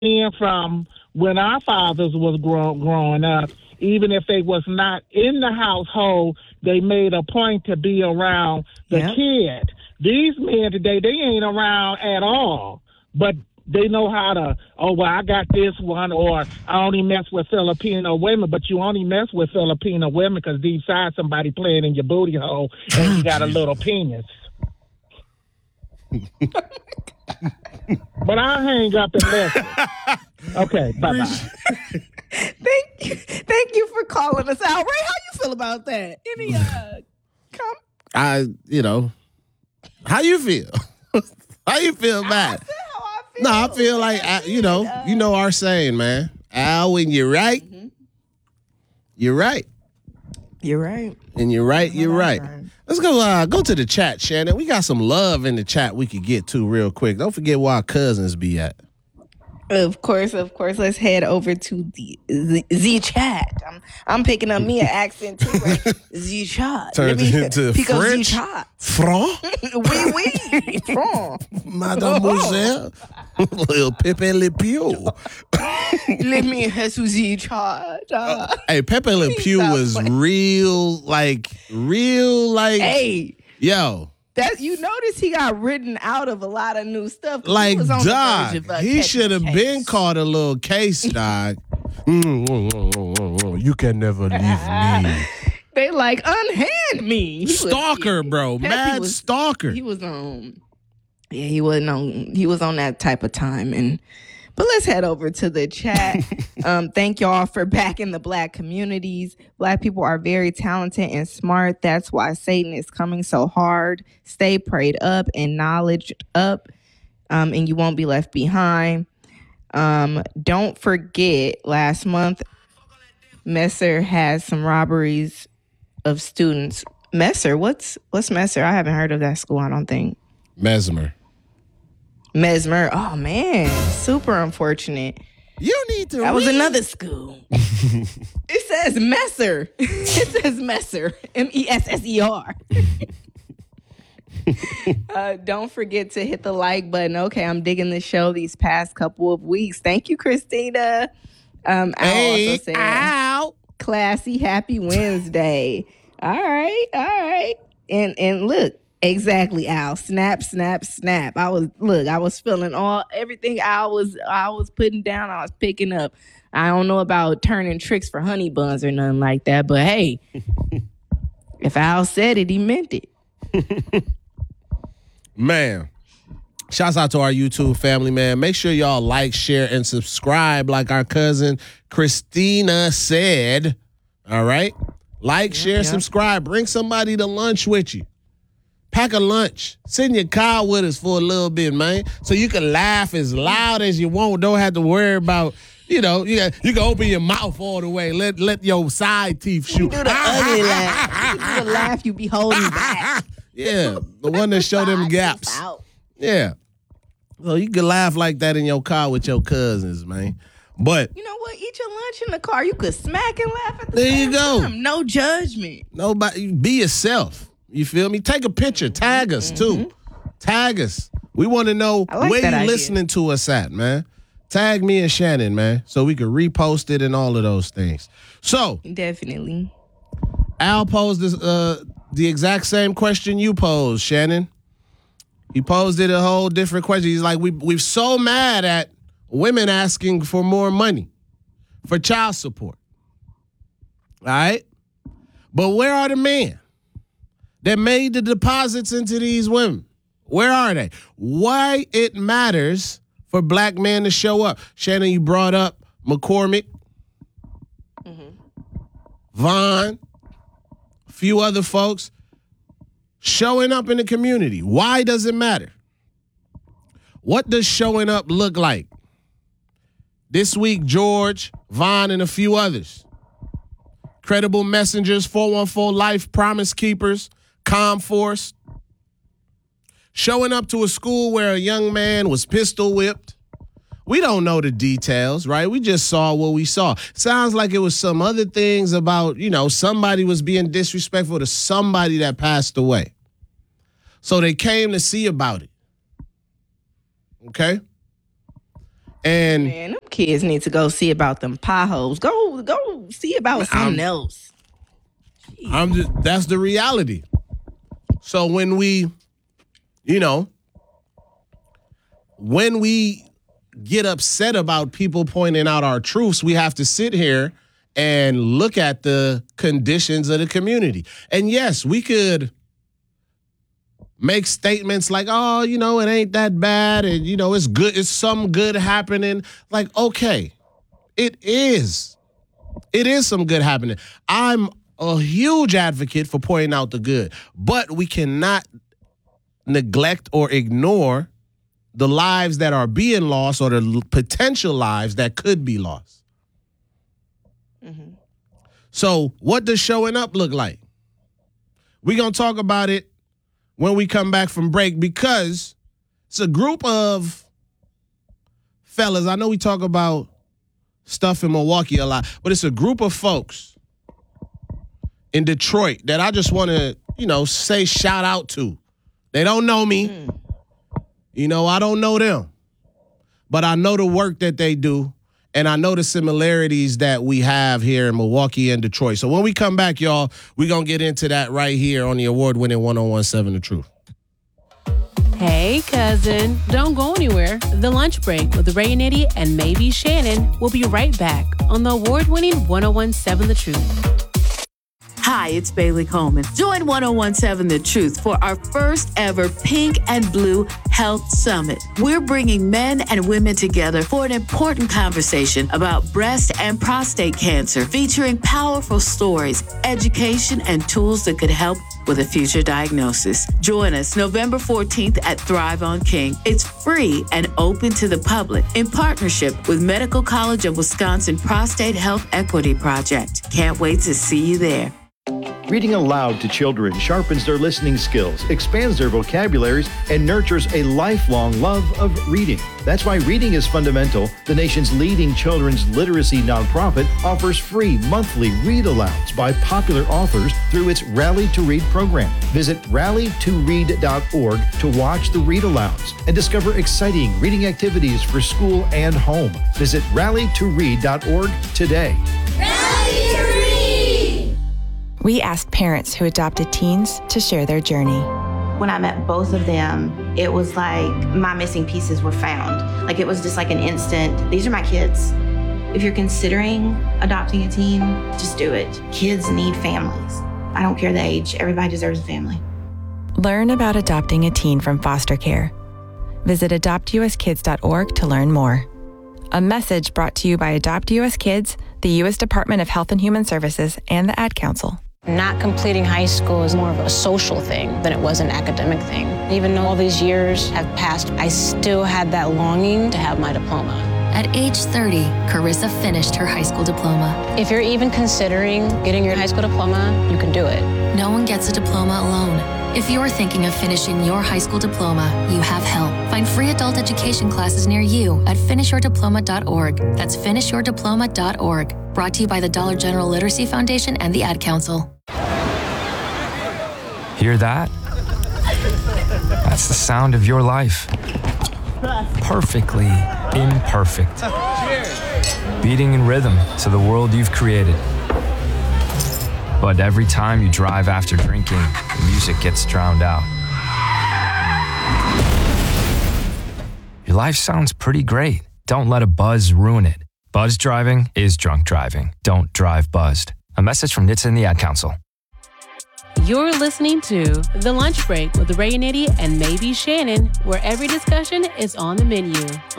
in from when our fathers was growing up, even if they was not in the household, they made a point to be around the kid. These men today, they ain't around at all, but they know how to, I got this one, or I only mess with Filipino women, but you only mess with Filipino women because deep inside somebody playing in your booty hole and you got a little penis. But I'll hang up and listen. Okay, bye-bye. Thank you for calling us out. Ray, how you feel about that? Any how you feel? How you feel about it? No, I feel like, you know our saying, man. Al, when you're right, you're right. You're right. And you're right, you're right. Let's go to the chat, Shannon. We got some love in the chat we could get to real quick. Don't forget where our cousins be at. Of course. Let's head over to the chat. I'm picking up me an accent too, right? The chat. Turned into French. Franc. Oui, franc. Mademoiselle. Little Pepe Le Pew. Let me head to the chat. Hey, Pepe Le Pew was real. Hey. Yo. That you notice he got written out of a lot of new stuff. Like, dog, he should have been caught a little case, dog. You can never leave me. They like, unhand me. Stalker, bro. Mad stalker. He was on. Yeah, he was on that type of time. But let's head over to the chat. Thank y'all for backing the Black communities. Black people are very talented and smart. That's why Satan is coming so hard. Stay prayed up and knowledged up, and you won't be left behind. Don't forget, last month, Messer had some robberies of students. Messer? What's Messer? I haven't heard of that school, I don't think. Mesmer. Oh, man. Super unfortunate. You need to That was another school. It says Messer. It says Messer. Messer. Don't forget to hit the like button. Okay, I'm digging the show these past couple of weeks. Thank you, Christina. Hey, also said, classy, happy Wednesday. All right. And look. Exactly, Al. Snap. I was feeling everything I was putting down, I was picking up. I don't know about turning tricks for honey buns or nothing like that, but hey, if Al said it, he meant it. Man, shouts out to our YouTube family, man. Make sure y'all like, share, and subscribe like our cousin Christina said. All right? Like, share, subscribe. Bring somebody to lunch with you. Pack a lunch. Sit in your car with us for a little bit, man, so you can laugh as loud as you want. Don't have to worry about, you can open your mouth all the way. Let your side teeth shoot. You do the ugly laugh. You do the laugh you be holding back. Yeah, the one that show them gaps. Yeah. So you can laugh like that in your car with your cousins, man. But you know what? Eat your lunch in the car. You could smack and laugh at the there same you go. time. No judgment. Nobody. Be yourself. You feel me? Take a picture. Tag us, too. Tag us. We want to know where you listening to us at, man. Tag me and Shannon, man, so we can repost it and all of those things. So. Definitely. Al posed this, the exact same question you posed, Shannon. He posed it a whole different question. He's like, we're so mad at women asking for more money for child support. All right? But where are the men that made the deposits into these women? Where are they? Why it matters for black men to show up. Shannon, you brought up McCormick, Vaughn, a few other folks showing up in the community. Why does it matter? What does showing up look like? This week, George, Vaughn, and a few others. Credible Messengers, 414 Life, Promise Keepers, ComForce. Showing up to a school where a young man was pistol whipped. We don't know the details, right? We just saw what we saw. Sounds like it was some other things about, somebody was being disrespectful to somebody that passed away. So they came to see about it. Okay? And man, them kids need to go see about them potholes. Go see about something else. That's the reality. So when we get upset about people pointing out our truths, we have to sit here and look at the conditions of the community. And yes, we could make statements like, oh, it ain't that bad, and it's good, it's some good happening. Like, okay, it is some good happening. I'm a huge advocate for pointing out the good, but we cannot neglect or ignore the lives that are being lost or the potential lives that could be lost. Mm-hmm. So what does showing up look like? We're going to talk about it when we come back from break, because it's a group of fellas. I know we talk about stuff in Milwaukee a lot, but it's a group of folks in Detroit that I just want to, say shout out to. They don't know me. I don't know them. But I know the work that they do, and I know the similarities that we have here in Milwaukee and Detroit. So when we come back, y'all, we're going to get into that right here on the award-winning 101.7 The Truth. Hey, cousin. Don't go anywhere. The Lunch Break with Ray and Eddie and maybe Shannon will be right back on the award-winning 101.7 The Truth. Hi, it's Bailey Coleman. Join 101.7 The Truth for our first ever Pink and Blue Health Summit. We're bringing men and women together for an important conversation about breast and prostate cancer, featuring powerful stories, education, and tools that could help with a future diagnosis. Join us November 14th at Thrive on King. It's free and open to the public in partnership with Medical College of Wisconsin Prostate Health Equity Project. Can't wait to see you there. Reading aloud to children sharpens their listening skills, expands their vocabularies, and nurtures a lifelong love of reading. That's why Reading is Fundamental, the nation's leading children's literacy nonprofit, offers free monthly read-alouds by popular authors through its Rally to Read program. Visit rallytoread.org to watch the read-alouds and discover exciting reading activities for school and home. Visit rallytoread.org today. Rally to Read! We asked parents who adopted teens to share their journey. When I met both of them, it was like my missing pieces were found. Like it was just like an instant, these are my kids. If you're considering adopting a teen, just do it. Kids need families. I don't care the age, everybody deserves a family. Learn about adopting a teen from foster care. Visit adoptuskids.org to learn more. A message brought to you by Adopt US Kids, the U.S. Department of Health and Human Services, and the Ad Council. Not completing high school is more of a social thing than it was an academic thing. Even though all these years have passed, I still had that longing to have my diploma. At age 30, Carissa finished her high school diploma. If you're even considering getting your high school diploma, you can do it. No one gets a diploma alone. If you're thinking of finishing your high school diploma, you have help. Find free adult education classes near you at finishyourdiploma.org. That's finishyourdiploma.org. Brought to you by the Dollar General Literacy Foundation and the Ad Council. Hear that? That's the sound of your life. Perfectly imperfect. Beating in rhythm to the world you've created. But every time you drive after drinking, the music gets drowned out. Your life sounds pretty great. Don't let a buzz ruin it. Buzz driving is drunk driving. Don't drive buzzed. A message from NHTSA and the Ad Council. You're listening to The Lunch Break with Ray and Eddie and maybe Shannon, where every discussion is on the menu